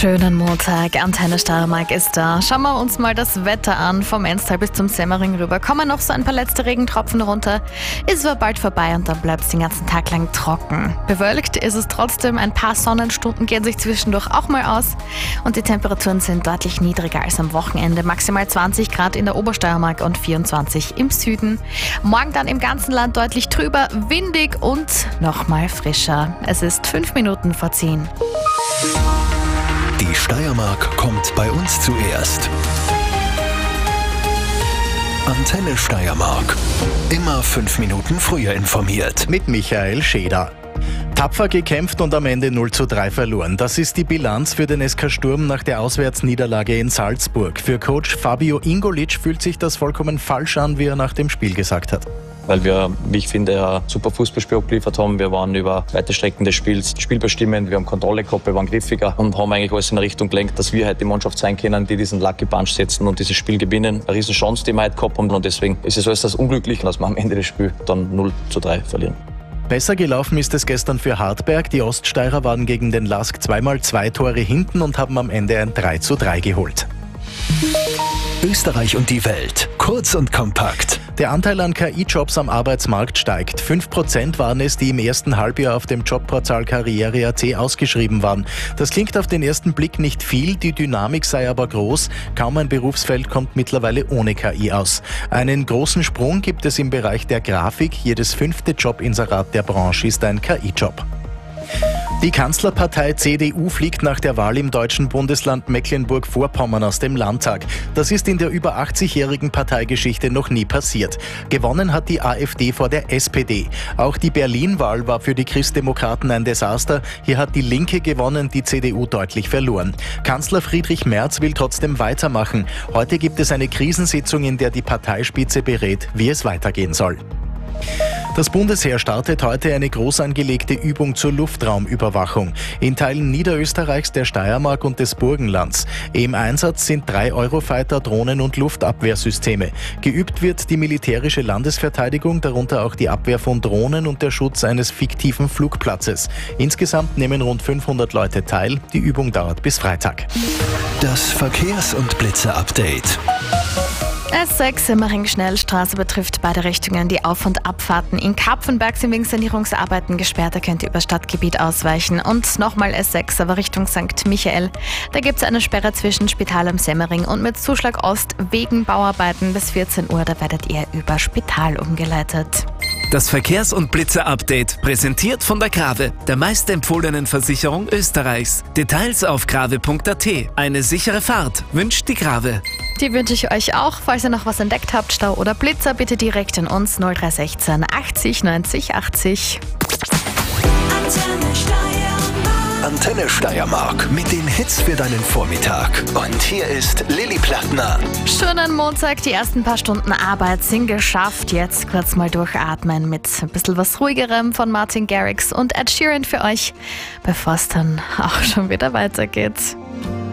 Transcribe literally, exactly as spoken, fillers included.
Schönen Montag, Antenne Steiermark ist da. Schauen wir uns mal das Wetter an, vom Enstal bis zum Semmering rüber. Kommen noch so ein paar letzte Regentropfen runter. Ist aber bald vorbei und dann bleibt es den ganzen Tag lang trocken. Bewölkt ist es trotzdem, ein paar Sonnenstunden gehen sich zwischendurch auch mal aus. Und die Temperaturen sind deutlich niedriger als am Wochenende. Maximal zwanzig Grad in der Obersteiermark und vierundzwanzig im Süden. Morgen dann im ganzen Land deutlich trüber, windig und nochmal frischer. Es ist fünf Minuten vor zehn. Die Steiermark kommt bei uns zuerst. Antenne Steiermark. Immer fünf Minuten früher informiert. Mit Michael Scheder. Tapfer gekämpft und am Ende null zu drei verloren. Das ist die Bilanz für den S K Sturm nach der Auswärtsniederlage in Salzburg. Für Coach Fabio Ingolic fühlt sich das vollkommen falsch an, wie er nach dem Spiel gesagt hat. Weil wir, wie ich finde, ein super Fußballspiel abgeliefert haben. Wir waren über weite Strecken des Spiels spielbestimmend, wir haben Kontrolle gehabt, wir waren griffiger und haben eigentlich alles in eine Richtung gelenkt, dass wir halt die Mannschaft sein können, die diesen Lucky Punch setzen und dieses Spiel gewinnen. Eine riesen Chance, die wir heute gehabt haben, und deswegen ist es alles das unglücklich, dass wir am Ende des Spiels dann null zu drei verlieren. Besser gelaufen ist es gestern für Hartberg. Die Oststeirer waren gegen den Lask zweimal zwei Tore hinten und haben am Ende ein drei zu drei geholt. Österreich und die Welt. Kurz und kompakt. Der Anteil an K I-Jobs am Arbeitsmarkt steigt. fünf Prozent waren es, die im ersten Halbjahr auf dem Jobportal Karriere Punkt a t ausgeschrieben waren. Das klingt auf den ersten Blick nicht viel, die Dynamik sei aber groß. Kaum ein Berufsfeld kommt mittlerweile ohne K I aus. Einen großen Sprung gibt es im Bereich der Grafik. Jedes fünfte Jobinserat der Branche ist ein K I-Job. Die Kanzlerpartei C D U fliegt nach der Wahl im deutschen Bundesland Mecklenburg-Vorpommern aus dem Landtag. Das ist in der über achtzigjährigen Parteigeschichte noch nie passiert. Gewonnen hat die A f D vor der S P D. Auch die Berlin-Wahl war für die Christdemokraten ein Desaster. Hier hat die Linke gewonnen, die C D U deutlich verloren. Kanzler Friedrich Merz will trotzdem weitermachen. Heute gibt es eine Krisensitzung, in der die Parteispitze berät, wie es weitergehen soll. Das Bundesheer startet heute eine groß angelegte Übung zur Luftraumüberwachung in Teilen Niederösterreichs, der Steiermark und des Burgenlands. Im Einsatz sind drei Eurofighter, Drohnen und Luftabwehrsysteme. Geübt wird die militärische Landesverteidigung, darunter auch die Abwehr von Drohnen und der Schutz eines fiktiven Flugplatzes. Insgesamt nehmen rund fünfhundert Leute teil. Die Übung dauert bis Freitag. Das Verkehrs- und Blitze-Update. S sechs Semmering-Schnellstraße betrifft beide Richtungen. Die Auf- und Abfahrten in Kapfenberg sind wegen Sanierungsarbeiten gesperrt. Da könnt ihr über Stadtgebiet ausweichen. Und nochmal S sechs, aber Richtung Sankt Michael. Da gibt es eine Sperre zwischen Spital am Semmering und mit Zuschlag Ost wegen Bauarbeiten bis vierzehn Uhr. Da werdet ihr über Spital umgeleitet. Das Verkehrs- und Blitze-Update, präsentiert von der Grave, der meistempfohlenen Versicherung Österreichs. Details auf grave punkt a t. Eine sichere Fahrt wünscht die Grave. Die wünsche ich euch auch. Falls ihr noch was entdeckt habt, Stau oder Blitzer, bitte direkt in uns null drei eins sechs achtzig neunzig achtzig. Antenne Steiermark. Antenne Steiermark mit den Hits für deinen Vormittag. Und hier ist Lilly Plattner. Schönen Montag, die ersten paar Stunden Arbeit sind geschafft. Jetzt kurz mal durchatmen mit ein bisschen was Ruhigerem von Martin Garrix und Ed Sheeran für euch, bevor es dann auch schon wieder weitergeht.